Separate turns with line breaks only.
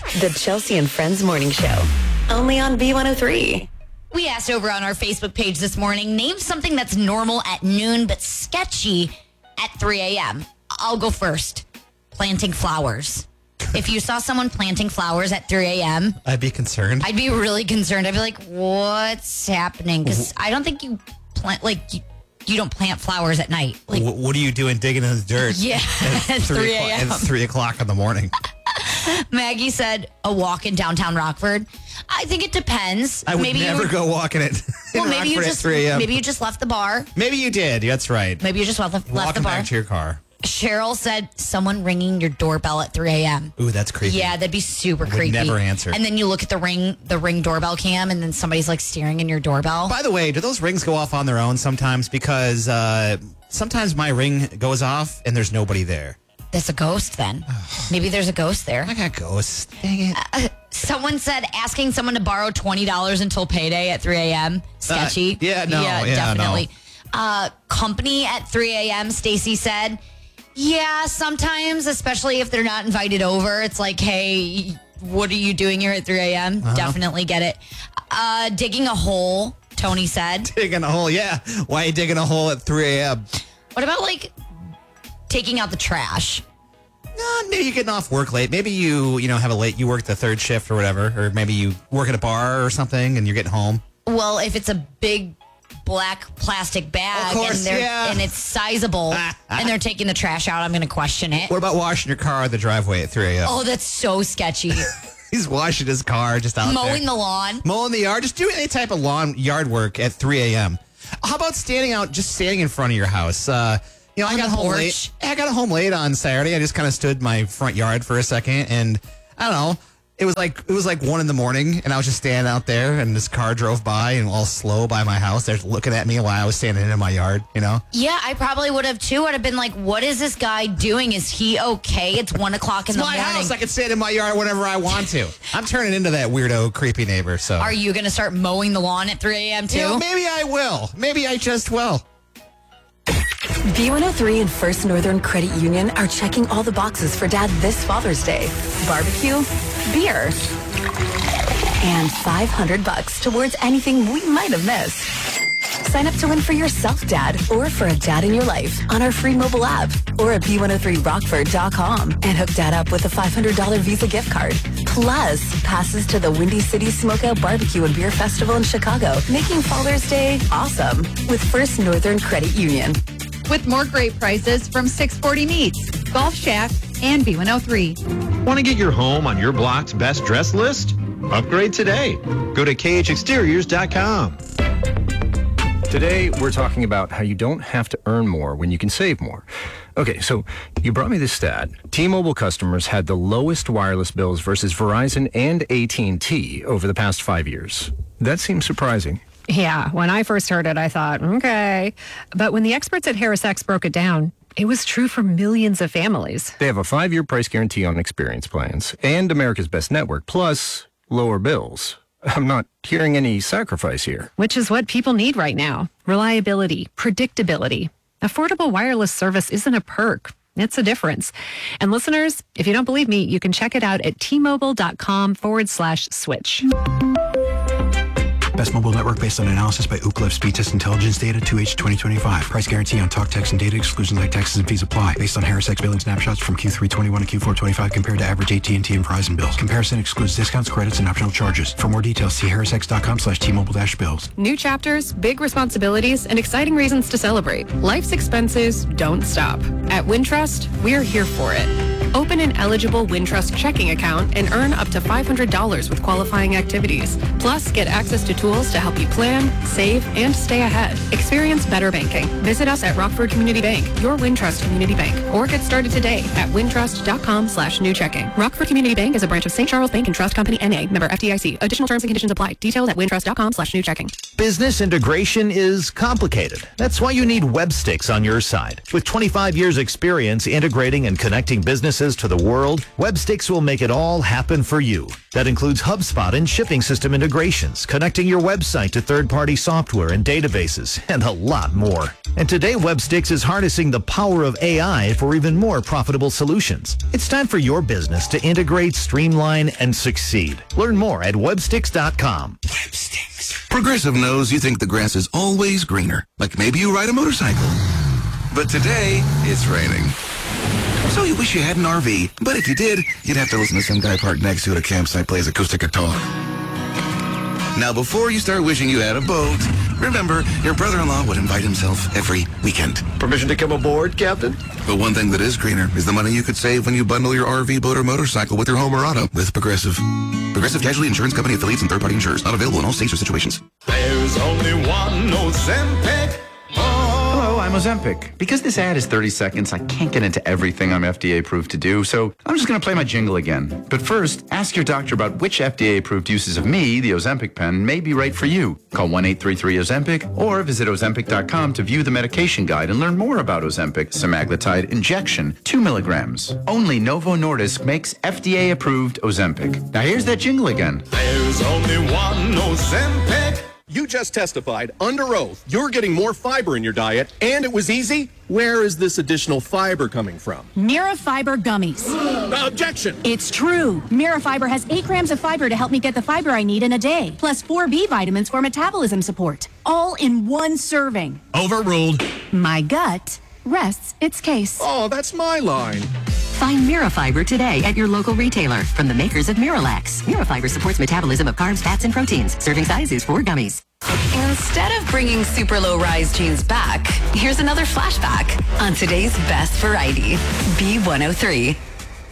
The Chelsea and Friends Morning Show. Only on B103.
We asked over on our Facebook page this morning, name something that's normal at noon but sketchy at 3 a.m. I'll go first. Planting flowers. If you saw someone planting flowers at 3 a.m.,
I'd be concerned.
I'd be really concerned. I'd be like, what's happening? Because I don't think you plant, you don't plant flowers at night. Like,
what are you doing digging in the dirt?
Yeah,
at
3 a.m.
It's 3 o'clock in the morning.
Maggie said a walk in downtown Rockford. I think it depends.
I would never go walking it in
maybe
Rockford at 3 a.m.
Maybe you just left the bar.
Maybe you did. That's right.
Maybe you just left the
Walking
bar.
back to your car.
Cheryl said someone ringing your doorbell at 3 a.m.
Ooh, that's creepy.
Yeah, that'd be super creepy.
Never answer.
And then you look at the ring doorbell cam, and then somebody's like staring in your doorbell.
By the way, do those rings go off on their own sometimes? Because sometimes my ring goes off and there's nobody there.
That's a ghost then. Maybe there's a ghost there.
I got ghosts. Dang it.
Someone said asking someone to borrow $20 until payday at 3 a.m. Sketchy. Definitely.
No.
Company at 3 a.m. Stacy said, yeah, sometimes, especially if they're not invited over. It's like, hey, what are you doing here at 3 a.m.? Definitely get it. Digging a hole, Tony said.
Digging a hole, yeah. Why are you digging a hole at 3 a.m.?
What about taking out the trash?
No, maybe you're getting off work late. Maybe you have you work the third shift or whatever, or maybe you work at a bar or something and you're getting home.
Well, if it's a big black plastic bag
of course,
and it's sizable and they're taking the trash out, I'm going to question it.
What about washing your car in the driveway at 3 a.m.?
Oh, that's so sketchy.
He's washing his car just out there.
Mowing the lawn.
Mowing the yard. Just do any type of yard work at 3 a.m. How about standing in front of your house? I got home late. I got home late on Saturday. I just kind of stood in my front yard for a second, and I don't know. It was like 1 a.m, and I was just standing out there, and this car drove by and all slow by my house. They're looking at me while I was standing in my yard.
Yeah, I probably would have too. I'd have been like, "What is this guy doing? Is he okay? It's 1 o'clock in the morning.
It's my house. I can stand in my yard whenever I want to. I'm turning into that weirdo, creepy neighbor. So,
are you going to start mowing the lawn at 3 a.m. too?
Maybe I will. Maybe I just will.
B103 and First Northern Credit Union are checking all the boxes for Dad this Father's Day. Barbecue, beer, and $500 towards anything we might have missed. Sign up to win for yourself, Dad, or for a dad in your life on our free mobile app or at b103rockford.com and hook Dad up with a $500 Visa gift card. Plus, passes to the Windy City Smokeout Barbecue and Beer Festival in Chicago, making Father's Day awesome with First Northern Credit Union.
With more great prices from 640 Meats, Golf Shack, and B103.
Want to get your home on your block's best dress list? Upgrade today. Go to KHExteriors.com.
Today, we're talking about how you don't have to earn more when you can save more. Okay, so you brought me this stat. T-Mobile customers had the lowest wireless bills versus Verizon and AT&T over the past 5 years. That seems surprising.
Yeah, when I first heard it, I thought, okay. But when the experts at HarrisX broke it down, it was true for millions of families.
They have a 5-year price guarantee on experience plans and America's Best Network, plus lower bills. I'm not hearing any sacrifice here.
Which is what people need right now. Reliability, predictability. Affordable wireless service isn't a perk. It's a difference. And listeners, if you don't believe me, you can check it out at tmobile.com/switch.
Best mobile network based on analysis by Ookla Speed Test Intelligence Data 2H 2025. Price guarantee on talk, text, and data. Exclusions like taxes and fees apply. Based on HarrisX billing snapshots from Q3 21 to Q4 25 compared to average AT&T and Verizon bills. Comparison excludes discounts, credits, and optional charges. For more details, see harrisx.com/T-Mobile-bills.
New chapters, big responsibilities, and exciting reasons to celebrate. Life's expenses don't stop. At Wintrust, we're here for it. Open an eligible Wintrust checking account and earn up to $500 with qualifying activities. Plus, get access to tools to help you plan, save, and stay ahead. Experience better banking. Visit us at Rockford Community Bank, your Wintrust community bank, or get started today at wintrust.com/new checking. Rockford Community Bank is a branch of St. Charles Bank and Trust Company, N.A., member FDIC. Additional terms and conditions apply. Details at wintrust.com/new checking.
Business integration is complicated. That's why you need Websticks on your side. With 25 years experience integrating and connecting business businesses to the world, Webstix will make it all happen for you. That includes HubSpot and shipping system integrations, connecting your website to third-party software and databases, and a lot more. And today, Webstix is harnessing the power of AI for even more profitable solutions. It's time for your business to integrate, streamline, and succeed. Learn more at Webstix.com.
Webstix. Progressive knows you think the grass is always greener, like maybe you ride a motorcycle. But today, it's raining. So you wish you had an RV, but if you did, you'd have to listen to some guy parked next to you at a campsite plays acoustic guitar. Now, before you start wishing you had a boat, remember, your brother-in-law would invite himself every weekend.
Permission to come aboard, Captain?
But one thing that is greener is the money you could save when you bundle your RV, boat, or motorcycle with your home or auto with Progressive. Progressive Casualty Insurance Company affiliates and third-party insurers. Not available in all states or situations.
There's only one Ozempic.
Hello, I'm Ozempic. Because this ad is 30 seconds, I can't get into everything I'm FDA approved to do, so I'm just going to play my jingle again. But first, ask your doctor about which FDA approved uses of me, the Ozempic pen, may be right for you. Call 1-833-OZEMPIC or visit Ozempic.com to view the medication guide and learn more about Ozempic semaglutide injection, 2 milligrams. Only Novo Nordisk makes FDA approved Ozempic. Now here's that jingle again.
There's only one Ozempic.
You just testified under oath you're getting more fiber in your diet, and it was easy. Where is this additional fiber coming from?
Mirafiber gummies.
Objection!
It's true. Mirafiber has 8 grams of fiber to help me get the fiber I need in a day, plus 4 B vitamins for metabolism support, all in one serving.
Overruled.
My gut rests its case.
Oh, that's my line.
Find Mirafiber today at your local retailer from the makers of Miralax. Mirafiber supports metabolism of carbs, fats, and proteins. Serving size is 4 gummies.
Instead of bringing super low rise jeans back, here's another flashback on today's best variety, B103.